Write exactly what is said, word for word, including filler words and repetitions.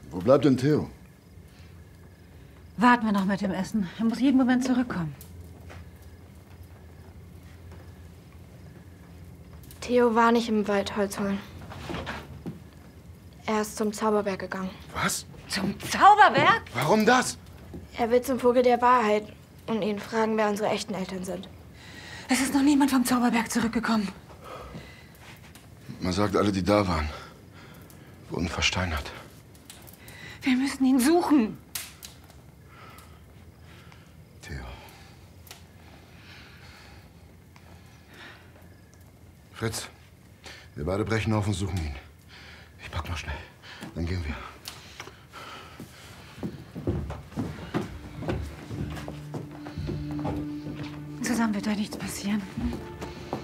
Wo bleibt denn Theo? Warten wir noch mit dem Essen. Er muss jeden Moment zurückkommen. Theo war nicht im Wald Holz holen. Er ist zum Zauberberg gegangen. Was? Zum Zauberberg? Warum das? Er will zum Vogel der Wahrheit und ihn fragen, wer unsere echten Eltern sind. Es ist noch niemand vom Zauberberg zurückgekommen. Man sagt, alle, die da waren, wurden versteinert. Wir müssen ihn suchen. Theo. Fritz, wir beide brechen auf und suchen ihn. Ich pack noch schnell. Dann gehen wir. Zusammen wird da nichts passieren. Hm?